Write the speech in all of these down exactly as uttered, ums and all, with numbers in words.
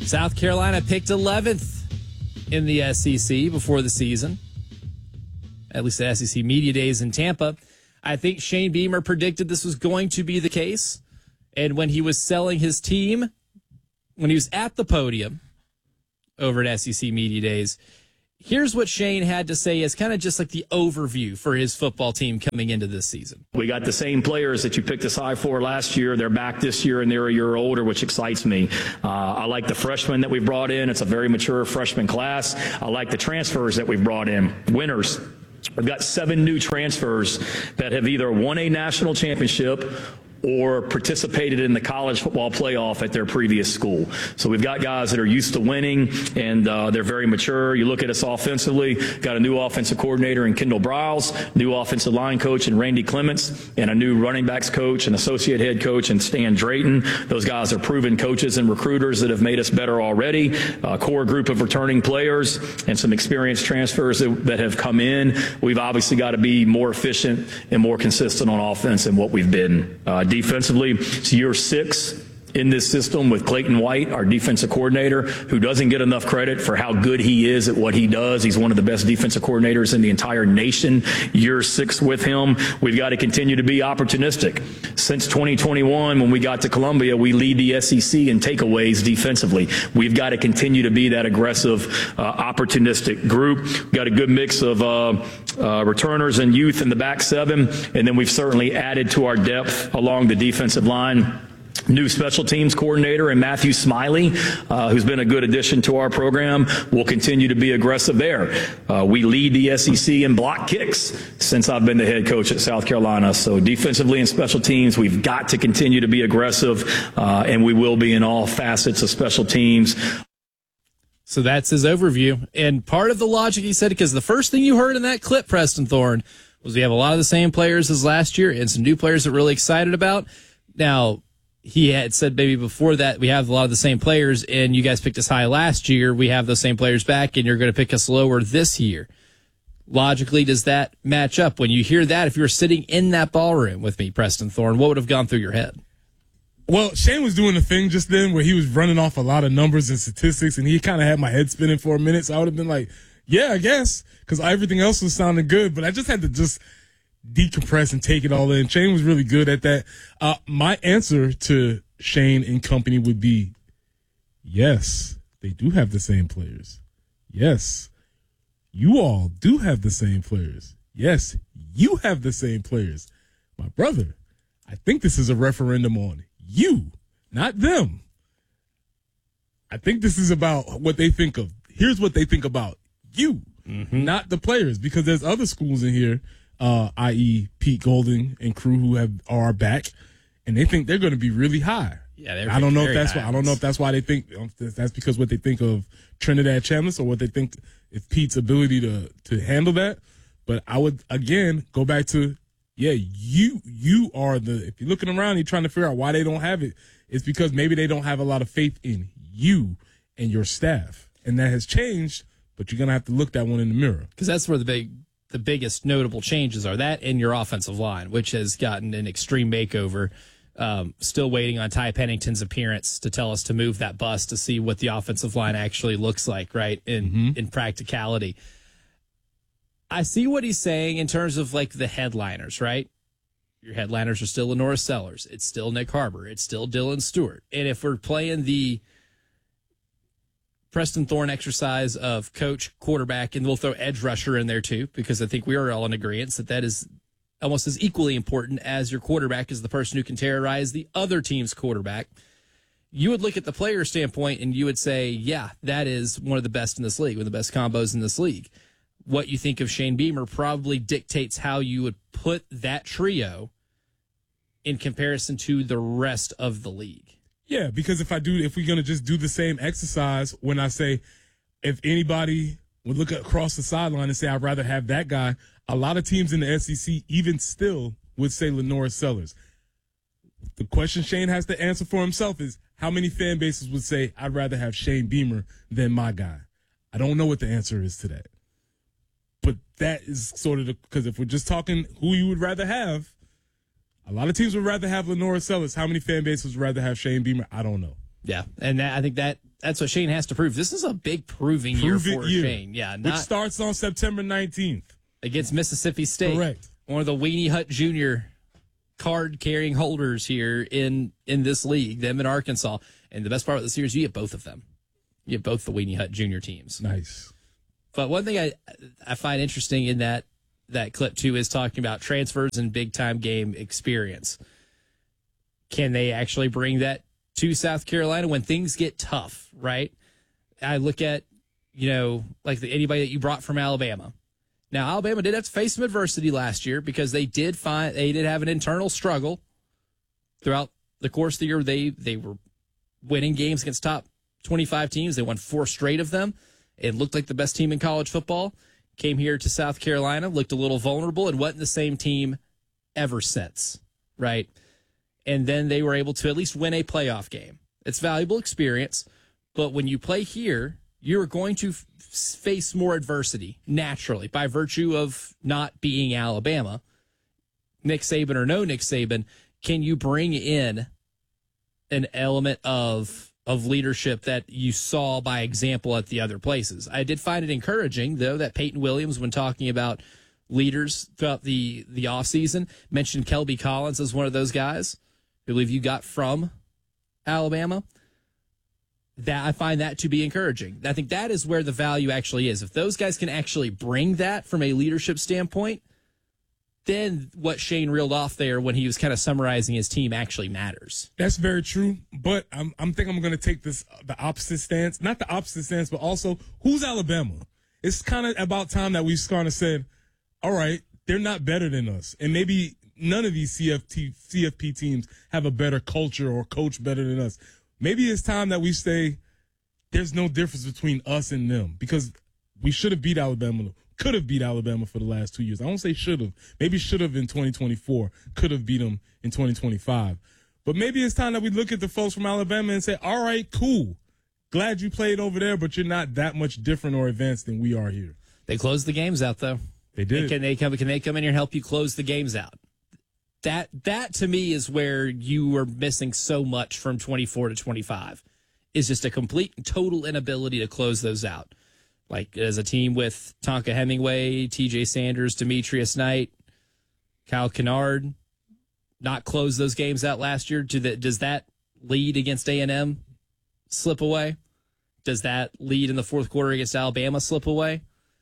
South Carolina picked eleventh in the S E C before the season, at least the S E C Media Days in Tampa. I think Shane Beamer predicted this was going to be the case. And when he was selling his team, when he was at the podium over at S E C Media Days, here's what Shane had to say as kind of just like the overview for his football team coming into this season. We got the same players that you picked us high for last year. They're back this year, and they're a year older, which excites me. Uh, I like the freshmen that we've brought in. It's a very mature freshman class. I like the transfers that we've brought in. Winners. We've got seven new transfers that have either won a national championship or participated in the college football playoff at their previous school. So we've got guys that are used to winning, and uh, they're very mature. You look at us offensively, got a new offensive coordinator in Kendall Briles, new offensive line coach in Randy Clements, and a new running backs coach and associate head coach in Stan Drayton. Those guys are proven coaches and recruiters that have made us better already. A core group of returning players and some experienced transfers that, that have come in. We've obviously got to be more efficient and more consistent on offense than what we've been. Uh, Defensively, it's year six in this system with Clayton White, our defensive coordinator, who doesn't get enough credit for how good he is at what he does. He's one of the best defensive coordinators in the entire nation. Year six with him. We've got to continue to be opportunistic. Since twenty twenty-one, when we got to Columbia, we lead the S E C in takeaways defensively. We've got to continue to be that aggressive, uh, opportunistic group. We've got a good mix of uh, uh, returners and youth in the back seven, and then we've certainly added to our depth along the defensive line. New special teams coordinator and Matthew Smiley, uh, who's been a good addition to our program, will continue to be aggressive there. Uh, we lead the S E C in block kicks since I've been the head coach at South Carolina. So defensively and special teams, we've got to continue to be aggressive, uh, and we will be in all facets of special teams. So that's his overview. And part of the logic he said, because the first thing you heard in that clip, Preston Thorne, was we have a lot of the same players as last year and some new players that we're really excited about. Now, he had said maybe before that we have a lot of the same players, and you guys picked us high last year. We have those same players back, and you're going to pick us lower this year. Logically, does that match up? When you hear that, if you were sitting in that ballroom with me, Preston Thorne, what would have gone through your head? Well, Shane was doing the thing just then where he was running off a lot of numbers and statistics, and he kind of had my head spinning for a minute, so I would have been like, yeah, I guess, because everything else was sounding good, but I just had to just decompress and take it all in. Shane was really good at that. Uh, my answer to Shane and company would be, yes, they do have the same players. Yes, you all do have the same players. Yes, you have the same players. My brother, I think this is a referendum on you, not them. I think this is about what they think of. Here's what they think about you, mm-hmm. not the players, because there's other schools in here, uh, that is. Pete Golding and crew who have are back, and they think they're going to be really high. Yeah, I don't know if that's why. I don't know if that's why they think that's because what they think of Trinidad Chambliss or what they think is Pete's ability to to handle that. But I would again go back to yeah, you you are the if you're looking around, you're trying to figure out why they don't have it. It's because maybe they don't have a lot of faith in you and your staff, and that has changed. But you're gonna have to look that one in the mirror because that's where the big. The biggest notable changes are that in your offensive line, which has gotten an extreme makeover. Um, still waiting on Ty Pennington's appearance to tell us to move that bus to see what the offensive line actually looks like, right, in, mm-hmm. in practicality. I see what he's saying in terms of, like, the headliners, right? Your headliners are still Lenora Sellers. It's still Nick Harbor. It's still Dylan Stewart. And if we're playing the Preston Thorne exercise of coach, quarterback, and we'll throw edge rusher in there too, because I think we are all in agreement that that is almost as equally important as your quarterback is the person who can terrorize the other team's quarterback. You would look at the player standpoint and you would say, yeah, that is one of the best in this league, one of the best combos in this league. What you think of Shane Beamer probably dictates how you would put that trio in comparison to the rest of the league. Yeah, because if I do, if we're going to just do the same exercise, when I say, if anybody would look across the sideline and say, I'd rather have that guy, a lot of teams in the S E C, even still, would say Lenora Sellers. The question Shane has to answer for himself is, how many fan bases would say, I'd rather have Shane Beamer than my guy? I don't know what the answer is to that. But that is sort of the, because if we're just talking who you would rather have, a lot of teams would rather have Lenora Sellers. How many fan bases would rather have Shane Beamer? I don't know. Yeah, and that, I think that that's what Shane has to prove. This is a big proving Prove year it for year, Shane. Yeah, which not starts on September nineteenth. against Mississippi State. Correct. One of the Weenie Hut Junior card carrying holders here in in this league, them in Arkansas. And the best part of the series, you get both of them. You get both the Weenie Hut Junior teams. Nice. But one thing I I find interesting in that that clip too is talking about transfers and big time game experience. Can they actually bring that to South Carolina when things get tough, right? I look at, you know, like the, anybody that you brought from Alabama. Now, Alabama did have to face some adversity last year because they did find they did have an internal struggle throughout the course of the year. They they were winning games against top twenty-five teams. They won four straight of them. It looked like the best team in college football. Came here to South Carolina, looked a little vulnerable, and wasn't the same team ever since, right? And then they were able to at least win a playoff game. It's valuable experience, but when you play here, you're going to f- face more adversity naturally by virtue of not being Alabama. Nick Saban or no Nick Saban, can you bring in an element of of leadership that you saw by example at the other places? I did find it encouraging, though, that Peyton Williams, when talking about leaders throughout the, the offseason, mentioned Kelby Collins as one of those guys who I believe you got from Alabama. That I find that to be encouraging. I think that is where the value actually is. If those guys can actually bring that from a leadership standpoint, then what Shane reeled off there when he was kind of summarizing his team actually matters. That's very true, but I'm I'm thinking I'm going to take this the opposite stance. Not the opposite stance, but also who's Alabama? It's kind of about time that we've kind of said, all right, they're not better than us, and maybe none of these C F T C F P teams have a better culture or coach better than us. Maybe it's time that we say there's no difference between us and them, because we should have beat Alabama. Could have beat Alabama for the last two years. I don't say should have. Maybe should have in twenty twenty-four. Could have beat them in twenty twenty-five. But maybe it's time that we look at the folks from Alabama and say, all right, cool. Glad you played over there, but you're not that much different or advanced than we are here. They closed the games out, though. They did. And can they come? Can they come in here and help you close the games out? That that to me is where you are missing so much from twenty-four to twenty-five. Is just a complete and total inability to close those out. Like as a team with Tonka Hemingway, T J Sanders, Demetrius Knight, Kyle Kennard, not close those games out last year. Do that? Does that lead against A and M slip away? Does that lead in the fourth quarter against Alabama slip away?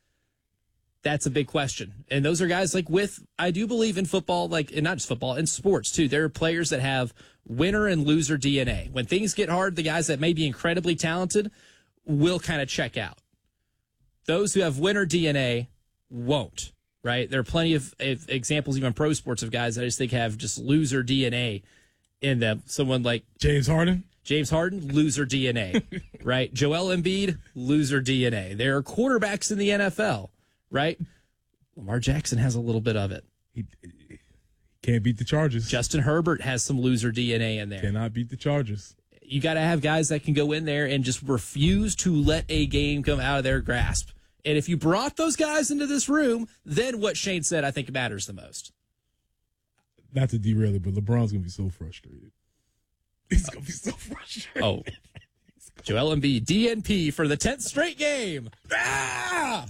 That's a big question. And those are guys like with, I do believe in football, like, and not just football, in sports too. There are players that have winner and loser D N A. When things get hard, the guys that may be incredibly talented will kind of check out. Those who have winner D N A won't, right? There are plenty of, of examples, even pro sports, of guys that I just think have just loser D N A in them. Someone like James Harden. James Harden, loser D N A, right? Joel Embiid, loser D N A. There are quarterbacks in the N F L, right? Lamar Jackson has a little bit of it. He, he can't beat the Chargers. Justin Herbert has some loser D N A in there. Cannot beat the Chargers. You got to have guys that can go in there and just refuse to let a game come out of their grasp. And if you brought those guys into this room, then what Shane said, I think, matters the most. Not to derail it, but LeBron's going to be so frustrated. He's going to be so frustrated. Oh, Joel Embiid, D N P for the tenth straight game. Ah!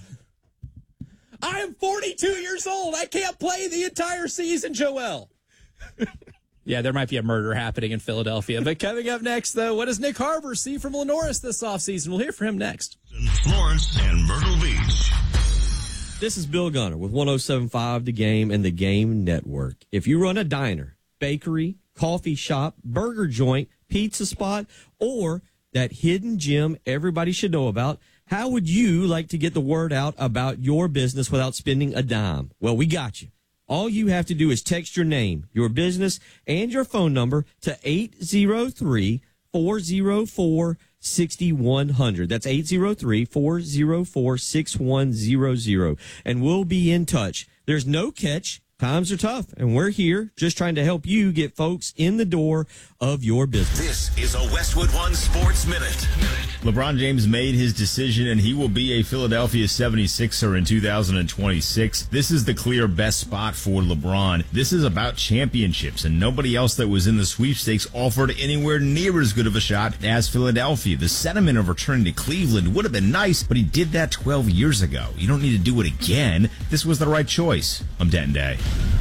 I am forty-two years old. I can't play the entire season, Joel. Yeah, there might be a murder happening in Philadelphia. But coming up next, though, what does Nick Harbor see from Lenoris this offseason? We'll hear from him next. Florence and Myrtle Beach. This is Bill Gunner with one oh seven point five The Game and The Game Network. If you run a diner, bakery, coffee shop, burger joint, pizza spot, or that hidden gem everybody should know about, how would you like to get the word out about your business without spending a dime? Well, we got you. All you have to do is text your name, your business, and your phone number to eight zero three, four zero four, six one zero zero. That's eight zero three, four zero four, six one zero zero. And we'll be in touch. There's no catch. Times are tough, and we're here just trying to help you get folks in the door of your business. This is a Westwood One Sports Minute. LeBron James made his decision, and he will be a Philadelphia seventy-sixer in two thousand twenty-six. This is the clear best spot for LeBron. This is about championships, and nobody else that was in the sweepstakes offered anywhere near as good of a shot as Philadelphia. The sentiment of returning to Cleveland would have been nice, but he did that twelve years ago. You don't need to do it again. This was the right choice. I'm Denton Day.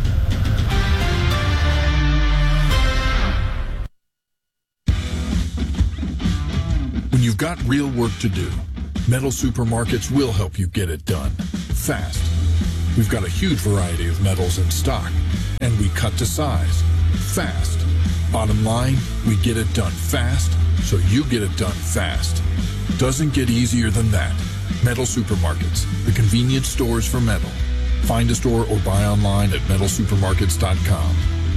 When you've got real work to do, Metal Supermarkets will help you get it done fast. We've got a huge variety of metals in stock, and we cut to size fast. Bottom line, we get it done fast, so you get it done fast. Doesn't get easier than that. Metal Supermarkets, the convenience stores for metal. Find a store or buy online at metal supermarkets dot com.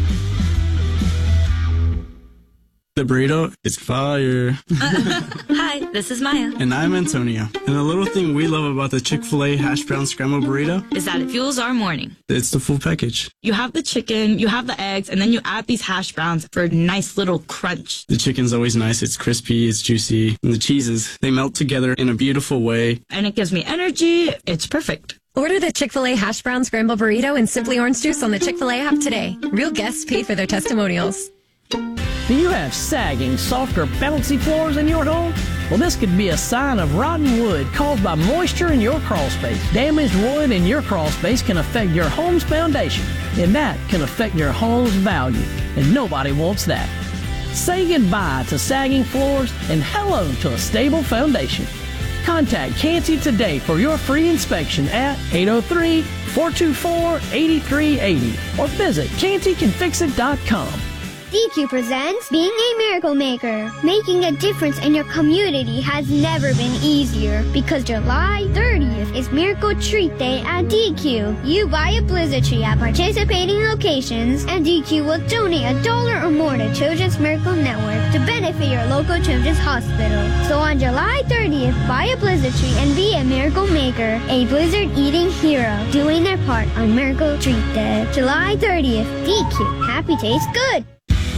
The burrito is fire. Uh, hi, this is Maya. And I'm Antonio. And the little thing we love about the Chick-fil-A hash brown scrambled burrito is that it fuels our morning. It's the full package. You have the chicken, you have the eggs, and then you add these hash browns for a nice little crunch. The chicken's always nice. It's crispy, it's juicy. And the cheeses, they melt together in a beautiful way. And it gives me energy. It's perfect. Order the Chick-fil-A hash brown scrambled burrito and Simply Orange Juice on the Chick-fil-A app today. Real guests paid for their testimonials. Do you have sagging, soft, or bouncy floors in your home? Well, this could be a sign of rotten wood caused by moisture in your crawl space. Damaged wood in your crawl space can affect your home's foundation, and that can affect your home's value, and nobody wants that. Say goodbye to sagging floors and hello to a stable foundation. Contact Canty today for your free inspection at eight oh three, four two four, eight three eight oh or visit canty can fix it dot com. D Q presents Being a Miracle Maker. Making a difference in your community has never been easier because July thirtieth is Miracle Treat Day at D Q. You buy a Blizzard tree at participating locations and D Q will donate a dollar or more to Children's Miracle Network to benefit your local children's hospital. So on July thirtieth, buy a Blizzard tree and be a Miracle Maker, a Blizzard eating hero, doing their part on Miracle Treat Day. July thirtieth, D Q. Happy tastes good.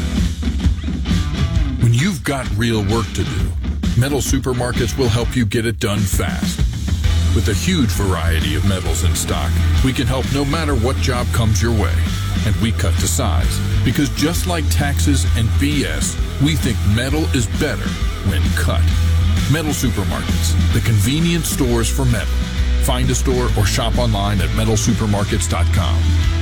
When you've got real work to do, Metal Supermarkets will help you get it done fast. With a huge variety of metals in stock, we can help no matter what job comes your way. And we cut to size, because just like taxes and B S, we think metal is better when cut. Metal Supermarkets, the convenience stores for metal. Find a store or shop online at metal supermarkets dot com.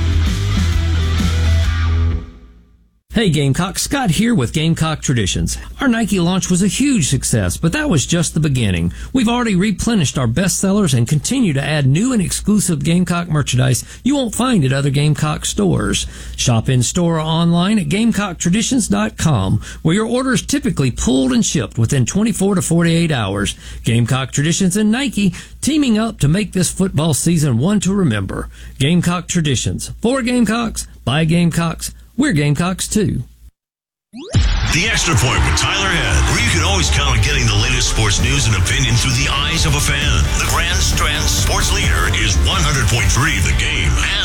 Hey Gamecock, Scott here with Gamecock Traditions. Our Nike launch was a huge success, but that was just the beginning. We've already replenished our bestsellers and continue to add new and exclusive Gamecock merchandise you won't find at other Gamecock stores. Shop in-store or online at gamecock traditions dot com, where your order is typically pulled and shipped within twenty-four to forty-eight hours. Gamecock Traditions and Nike teaming up to make this football season one to remember. Gamecock Traditions. For Gamecocks, by Gamecocks, we're Gamecocks too. The Extra Point with Tyler Head, where you can always count on getting the latest sports news and opinion through the eyes of a fan. The Grand Strand Sports Leader is one hundred point three The Game.